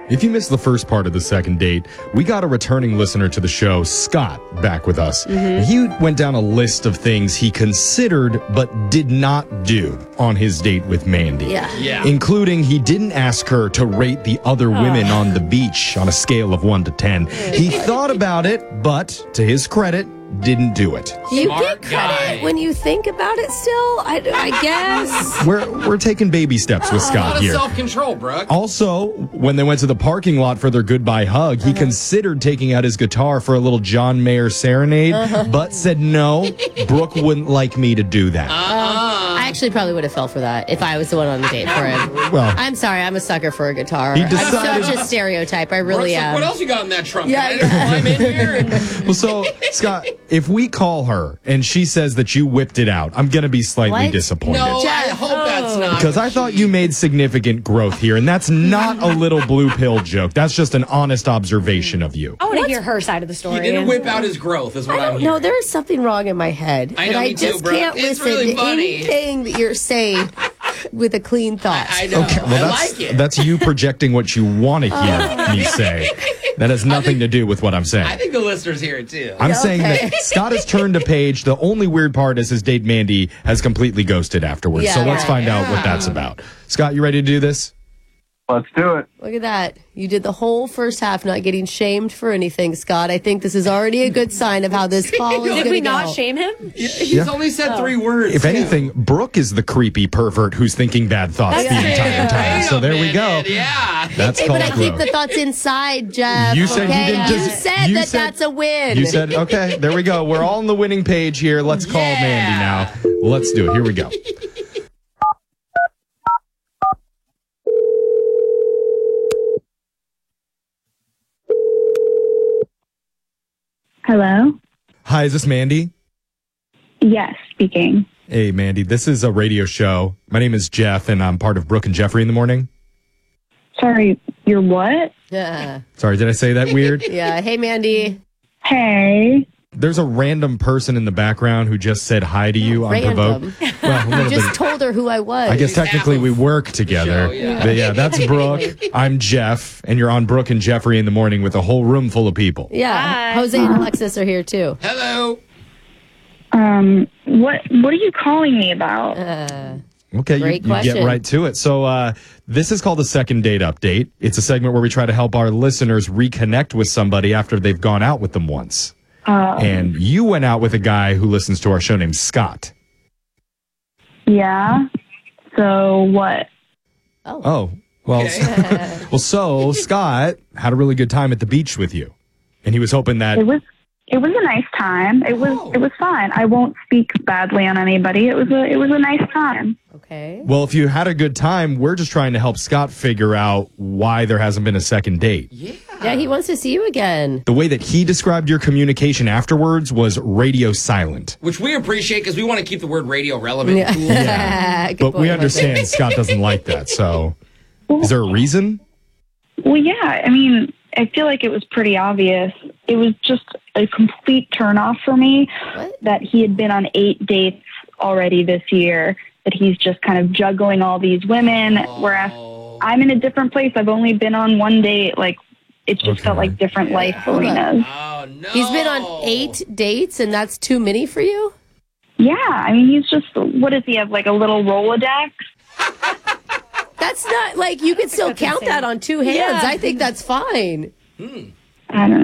If you missed the first part of the second date, we got a returning listener to the show, Scott, back with us. He went down a list of things he considered but did not do on his date with Mandy. Yeah. Including he didn't ask her to rate the other women on the beach on a scale of 1 to 10. He thought about it, but to his credit, didn't do it. Do you get credit when you think about it still? I guess. We're taking baby steps with A Scott lot of here. self-control, Brooke. Also, when they went to the parking lot for their goodbye hug, he considered taking out his guitar for a little John Mayer serenade, but said no, Brooke wouldn't like me to do that. I actually probably would have fell for that if I was the one on the date for him. Well, I'm sorry, I'm a sucker for a guitar. He I'm decided- such a stereotype. I really Brooke's like, am. what else you got in that trunk? Yeah, Can I just climb in here and... well, so, Scott, if we call her and she says that you whipped it out, I'm going to be slightly What? disappointed. No, I hope that's not. Because I thought you made significant growth here, and that's not a little blue pill joke. That's just an honest observation of you. I want to hear her side of the He story. didn't whip out his growth, is what I'm hearing. No, there is something wrong in my head. I and know, I me too, just Brooke. can't It's listen really to funny. anything that you're saying with a clean thought. I know. Okay, well, I like it. that's you projecting what you want to hear me say. That has nothing to do with what I'm saying. I think the listeners hear it, too. I'm saying that Scott has turned a page. The only weird part is his date Mandy has completely ghosted afterwards. So Yeah. let's find out what that's about. Scott, you ready to do this? Let's do it. Look at that. You did the whole first half not getting shamed for anything, Scott. I think this is already a good sign of how this call is going to Did go. we not shame him? He's only said 3 words. If too. anything, Brooke is the creepy pervert who's thinking bad thoughts the entire time. So there we go. Yeah. That's Hey, called but I keep growth. the thoughts inside, Jeff. You said you okay? didn't just- You said you that said- that's a win. You said, okay, there we go. We're all on the winning page here. Let's call Mandy now. Let's do it. Here we go. Hello? Hi, is this Mandy? Yes, speaking. Hey, Mandy, this is a radio show. My name is Jeff, and I'm part of Brooke and Jeffrey in the morning. Sorry, you're what? Yeah. Sorry, did I say that weird? Yeah. Hey, Mandy. Hey. There's a random person in the background who just said hi to you unprovoked. Random. Well, a I little just bit. told her who I was. I guess technically we work together. show, yeah. But yeah, that's Brooke. I'm Jeff, and you're on Brooke and Jeffrey in the morning with a whole room full of people. Yeah. Hi. Jose and Alexis are here, too. Hello. What are you calling me about? Okay, Great you get question. right to it. So this is called the Second Date Update. It's a segment where we try to help our listeners reconnect with somebody after they've gone out with them once. And you went out with a guy who listens to our show named Scott. Yeah. So what? Oh, well, so Scott had a really good time at the beach with you. And he was hoping that... It was a nice time. It was fine. I won't speak badly on anybody. It was a nice time. Okay. Well, if you had a good time, we're just trying to help Scott figure out why there hasn't been a second date. Yeah, he wants to see you again. The way that he described your communication afterwards was radio silent. Which we appreciate because we want to keep the word radio relevant. Yeah. Cool. Good But point, we Jose. understand Scott doesn't like that. So is there a reason? Well, yeah. I mean, I feel like it was pretty obvious. It was just a complete turnoff for me What? that he had been on 8 dates already this year, that he's just kind of juggling all these women, whereas I'm in a different place. I've only been on 1 date. Like, it just felt like different life arenas. Oh, no. He's been on 8 dates, and that's too many for you? Yeah, I mean, he's just, what does he have, like a little Rolodex? That's not, like, you could still count that on 2 hands. Yeah. I think that's fine. I don't know.